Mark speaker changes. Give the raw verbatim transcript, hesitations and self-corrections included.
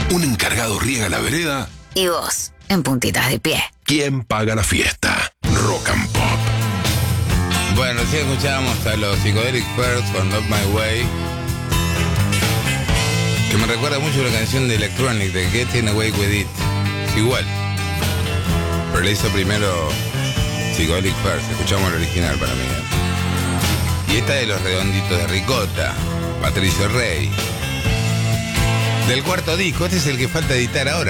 Speaker 1: Un encargado riega la vereda.
Speaker 2: Y vos, en puntitas de pie.
Speaker 1: ¿Quién paga la fiesta? Rock and Pop.
Speaker 3: Bueno, recién escuchábamos a los Psychedelic Furs con Up My Way, que me recuerda mucho a la canción de Electronic, de Getting Away With It. Es igual. Pero le hizo primero Psychedelic Furs. Escuchamos el original para mí. Y esta de los Redonditos de Ricota, Patricio Rey. Del cuarto disco, este es el que falta editar ahora.